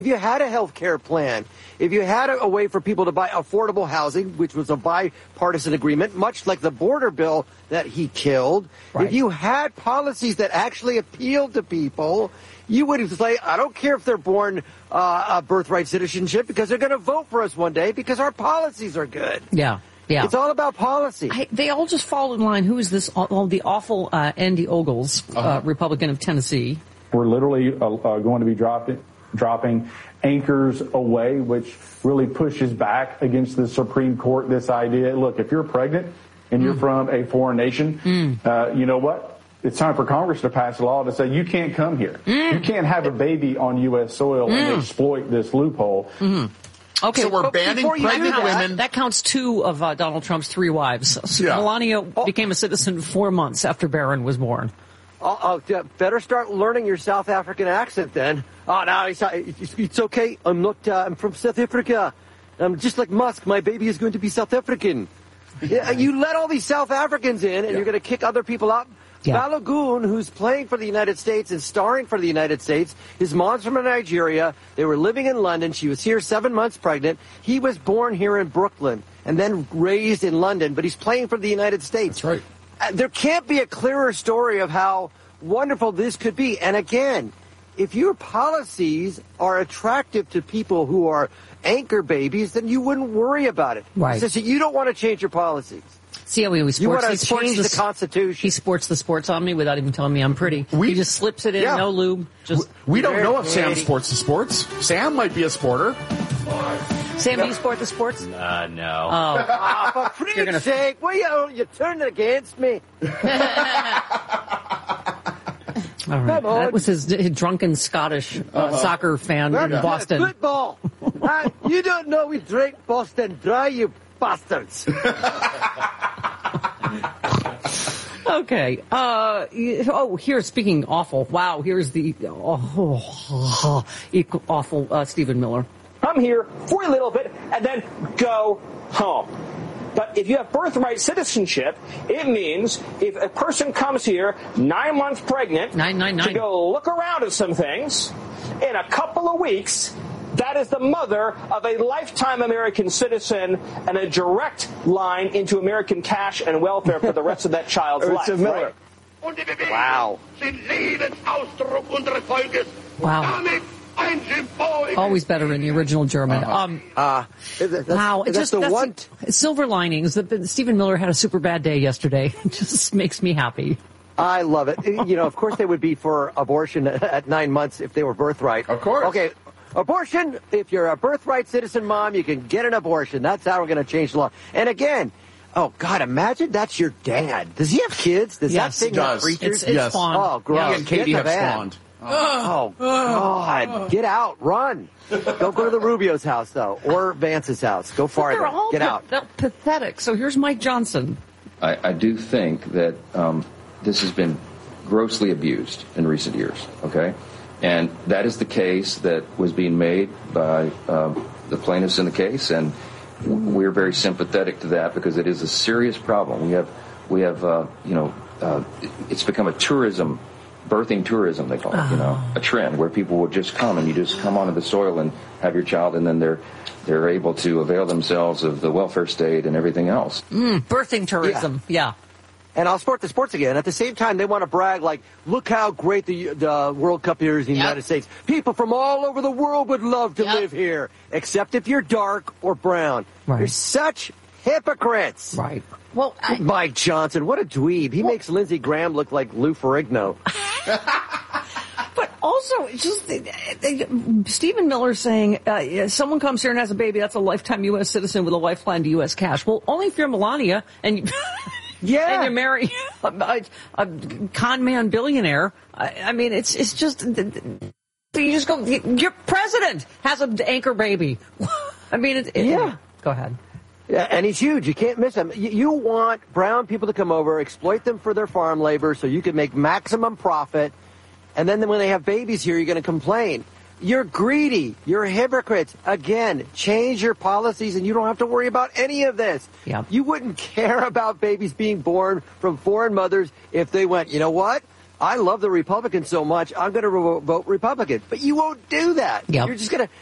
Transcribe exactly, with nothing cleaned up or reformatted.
If you had a health care plan, if you had a, a way for people to buy affordable housing, which was a bipartisan agreement, much like the border bill that he killed, right. If you had policies that actually appealed to people, you would say, I don't care if they're born uh, a birthright citizenship because they're going to vote for us one day because our policies are good. Yeah. Yeah. It's all about policy. I, they all just fall in line. Who is this? Oh, the awful uh, Andy Ogles, uh, uh, Republican of Tennessee. We're literally uh, uh, going to be dropping. dropping anchors away, which really pushes back against the Supreme Court, this idea. Look, if you're pregnant and you're mm. from a foreign nation, mm. uh, you know what? It's time for Congress to pass a law to say you can't come here. Mm. You can't have a baby on U S soil mm. and exploit this loophole. Mm-hmm. Okay, so we're banning pregnant that, women. That counts two of uh, Donald Trump's three wives. So yeah. Melania oh. became a citizen four months after Barron was born. Oh, oh, better start learning your South African accent then. Oh, no, it's, it's, it's okay. I'm not, uh, I'm from South Africa. I'm just like Musk. My baby is going to be South African. Yeah, you let all these South Africans in and yeah. you're going to kick other people out. Yeah. Balogun, who's playing for the United States and starring for the United States, his mom's from Nigeria. They were living in London. She was here seven months pregnant. He was born here in Brooklyn and then raised in London, but he's playing for the United States. That's right. There can't be a clearer story of how wonderful this could be. And again, if your policies are attractive to people who are anchor babies, then you wouldn't worry about it. Right. So, so you don't want to change your policies. See how he always sports, you he sports change the, the Constitution. He sports the sports on me without even telling me I'm pretty. We, he just slips it in, yeah. no lube. Just we, we don't know if Sam sports the sports. Sam might be a sporter. Sam, do you sport the sports? Uh, no. Oh, oh for freak's gonna... sake! Well, you you turned it against me. All right. That was his, his drunken Scottish uh, uh-huh. soccer fan in yeah. Boston. Football. uh, you don't know we drink Boston Dry, you bastards. Okay. Uh, oh, here's, speaking awful. Wow, here's the oh, oh, oh, awful uh, Stephen Miller. Come here for a little bit and then go home. But if you have birthright citizenship, it means if a person comes here nine months pregnant nine, nine, nine. to go look around at some things, in a couple of weeks, that is the mother of a lifetime American citizen and a direct line into American cash and welfare for the rest of that child's life. Miller. Right? Wow. Wow. Always better in the original German. Uh-huh. Um, uh, that's, wow, that's just the that's one. The, silver linings. The, Stephen Miller had a super bad day yesterday. It just makes me happy. I love it. You know, of course they would be for abortion at nine months if they were birthright. Of course. Okay, abortion. If you're a birthright citizen, mom, you can get an abortion. That's how we're going to change the law. And again. Oh, God, imagine that's your dad. Does he have kids? Does yes, that thing does. have creatures? It's, it's yes. spawned. Oh, gross. He and Katie have spawned. Oh, God. Get out. Run. Don't go to the Rubio's house, though, or Vance's house. Go farther. They're all Get pa- out. They're pathetic. So here's Mike Johnson. I, I do think that um, this has been grossly abused in recent years, okay? And that is the case that was being made by um, the plaintiffs in the case, and we're very sympathetic to that because it is a serious problem. We have, we have, uh, you know, uh, it's become a tourism, birthing tourism, they call it, you know, a trend where people will just come and you just come onto the soil and have your child, and then they're they're able to avail themselves of the welfare state and everything else. Mm, birthing tourism, yeah. yeah. And I'll sport the sports again. At the same time, they want to brag like, look how great the, the World Cup here is in the yep. United States. People from all over the world would love to yep. live here, except if you're dark or brown. Right. You're such hypocrites. Right. Well, I, Mike Johnson, what a dweeb. He well, makes Lindsey Graham look like Lou Ferrigno. But also, just Stephen Miller saying, uh, someone comes here and has a baby, that's a lifetime U S citizen with a lifeline to U S cash. Well, only if you're Melania and... Yeah, and you marry a, a, a con man billionaire. I, I mean, it's it's just you just go. Your president has an anchor baby. I mean, it, it, yeah. Go ahead. Yeah, and he's huge. You can't miss him. You, you want brown people to come over, exploit them for their farm labor, so you can make maximum profit, and then when they have babies here, you're going to complain. You're greedy. You're hypocrites. Again, change your policies and you don't have to worry about any of this. Yep. You wouldn't care about babies being born from foreign mothers if they went, you know what? I love the Republicans so much, I'm going to re- vote Republican. But you won't do that. Yep. You're just going to